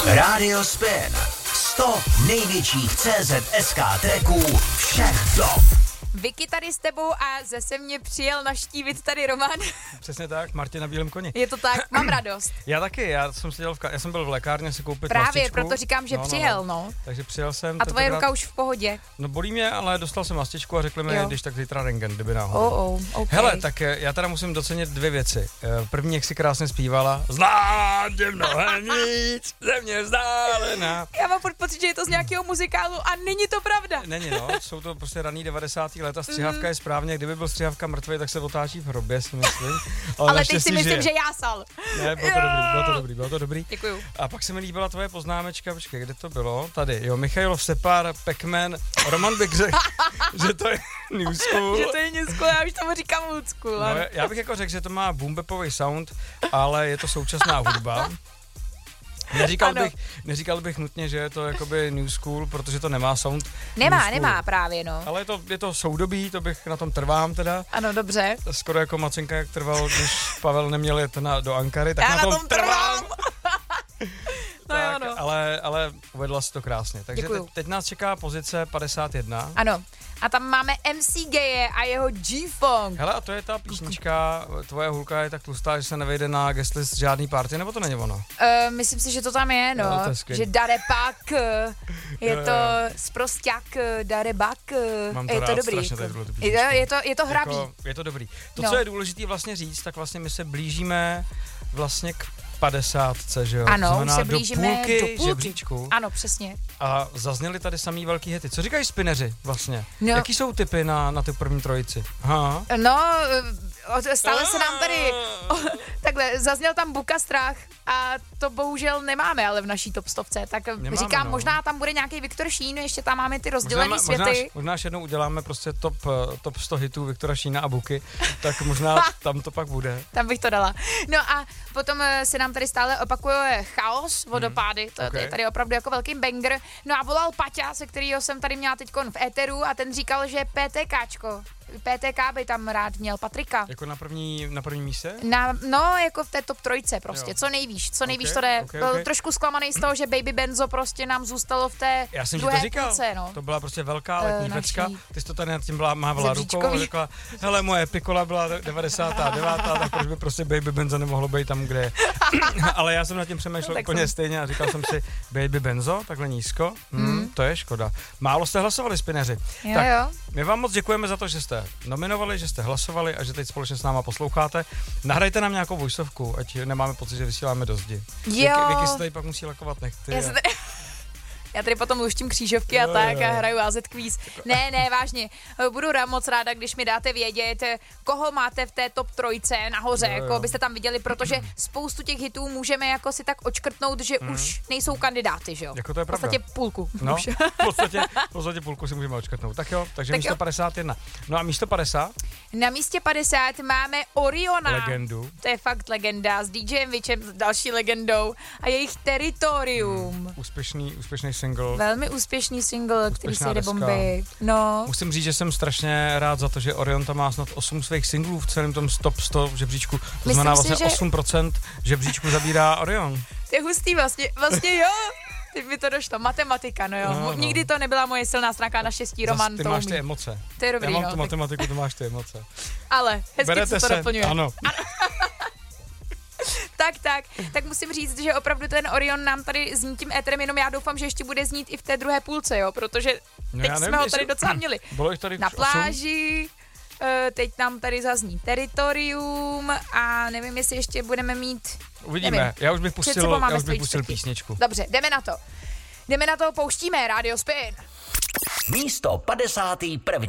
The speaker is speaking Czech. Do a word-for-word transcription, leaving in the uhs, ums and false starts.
Radio Spin. sto největších C Z S K tracků všech dob. Vicky tady s tebou a zase mě přijel naštívit tady Roman. Přesně tak, Martin na bílém koni. Je to tak, mám radost. Já taky, já jsem seděl v ka- já jsem byl v lékárně si koupit Právě, mastičku. proto říkám, že no, přijel, no, no. no. Takže přijel jsem. A tvoje tentokrát... ruka už v pohodě. No bolí mě, ale dostal jsem mastičku a řekli mi, Jo. když tak zítra rentgen, kdyby náhodou. Oh, oh, okay. Hele, tak já teda musím docenit dvě věci. První, jak si krásně zpívala. Znám tě mnohem víc, ze mě vzdálená. Já mám furt pocit, že je to z nějakého muzikálu a není to pravda. Není, no, jsou to prostě raný devadesátá léta, střihavka je správně, kdyby byl střihavka mrtvý, tak se otáčí v hrobě, si myslím. Ale, Ale teď si myslím, že jásal. Ne, bylo to dobrý, bylo to dobrý, bylo to dobrý. Děkuju. A pak se mi líbila tvoje poznámečka, počkej, kde to bylo? Tady, jo, Michailov Separ, Pac-Man, Roman bych řekl, že to je new school. Že to je new school, já už tomu říkám old school. No, já bych jako řekl, že to má boombapový sound, ale je to současná hudba. Neříkal bych, neříkal bych nutně, že je to jakoby new school, protože to nemá sound. Nemá, nemá právě, no. Ale je to, je to soudobí, to bych na tom trvám teda. Ano, dobře. Skoro jako Macinka, jak trval, když Pavel neměl jet na, do Ankary, tak já na tom, na tom trvám. No tak, jo, no. ale, ale uvedla si to krásně. Takže teď, teď nás čeká pozice padesát jedna. Ano. A tam máme M C Gaye a jeho G-Funk. Hele, a to je ta písnička, tvoje hulka je tak tlustá, že se nevejde na guestlist žádný party, nebo to není ono? Uh, myslím si, že to tam je, no. Jo, je že Dare Pak, je to sprosťák Dare Bak. Mám to je rád, to dobrý. strašně tady Je to, je, to, je to hrabý. Jako, je to dobrý. To, no. co je důležité vlastně říct, tak vlastně my se blížíme vlastně k padesátce, že jo? Ano, znamená se blížíme do půlky, do půlky žebříčku. Ano, přesně. A zazněly tady samý velký hity. Co říkají spineři vlastně? No. Jaký jsou typy na, na tu první trojici? Aha. No, stále se nám tady, takhle, zazněl tam Buka Strach a to bohužel nemáme, ale v naší top stovce, tak nemáme, říkám, no. Možná tam bude nějaký Viktor Šín, ještě tam máme ty rozdělené možná, světy. Možná, možná až jednou uděláme prostě top, top sto hitů Viktora Šína a Buky, tak možná tam to pak bude. Tam bych to dala. No a potom se nám tady stále opakuje Chaos, Vodopády, to, okay. to je tady opravdu jako velký banger. No a volal Paťa, se kterýho jsem tady měla teďkon v éteru a ten říkal, že PTKčko, P T K by tam rád měl Patrika. Jako na první, na první místě? Na, no, jako v té top trojce prostě, jo. co nejvíš, co nejvíš, okay, to jde. Okay, Byl okay. trošku zklamaný z toho, že Baby Benzo prostě nám zůstalo v té Já jsem ti druhé to říkal, půlce, no. To byla prostě velká letní uh, pecka, ty jsi to tady nad tím byla, mávala rukou a řekla, hele, moje pikola byla devadesátá devátá tak proč by prostě Baby Benzo nemohlo být tam, kde je. Ale já jsem nad tím přemýšlel no, úplně jsem... stejně a říkal jsem si, Baby Benzo, takhle nízko, hmm, mm. to je škoda. Málo jste hlasovali, spineři. Jo, tak jo. My vám moc děkujeme za to, že jste nominovali, že jste hlasovali a že teď společně s náma posloucháte. Nahrajte nám nějakou vojsovku, ať nemáme pocit, že vysíláme do zdi. Jo. Vicky se tady pak musí lakovat nechty. Já, tady... Já tady potom luštím křížovky a tak a hraju A Z kvíz. Ne, ne, vážně. Budu moc ráda, když mi dáte vědět, koho máte v té top trojce nahoře, jo, jo. jako byste tam viděli, protože spoustu těch hitů můžeme jako si tak očkrtnout, že mm. už nejsou kandidáty, že jo? Jako to je pravda. V podstatě půlku. No, v podstatě, v podstatě půlku si můžeme očkrtnout. Tak jo, takže tak místo jo. padesát jedna. No a místo padesát? Na místě padesát máme Oriona. Legendu. To je fakt legenda s DJem Witchem, s další legendou a jejich Teritorium. Hmm, úspěšný, úspěšný single. Velmi úspěšný single, Úspěšná který se jde deska. bomby. No. Musím říct, že jsem strašně rád za to, že Orion tam má snad osm svých singlů v celém tom top sto žebříčku. To Myslím znamená si, vlastně že... osm procent žebříčku zabírá Orion. To je hustý vlastně, vlastně jo. Teď mi to došlo, matematika, no jo. No, no. Nikdy to nebyla moje silná stránka, naštěstí Roman ty to máš umí. ty emoce. To je dobrý, Já mám no, tu tak... matematiku, ty máš ty emoce. Ale hezky Berete se to se, doplňuje. Ano. ano. tak, tak, tak musím říct, že opravdu ten Orion nám tady zní tím éterem, jenom já doufám, že ještě bude znít i v té druhé půlce, jo, protože no, teď nevím, jsme ho tady jestli... docela měli. Bylo jich tady na pláži, uh, teď nám tady zazní Teritorium a nevím, jestli ještě budeme mít... Uvidíme, nevím, já už bych pustil, já už bych pustil písničku. Dobře, jdeme na to. Jdeme na to, pouštíme Radio Spin. Místo padesát jedna.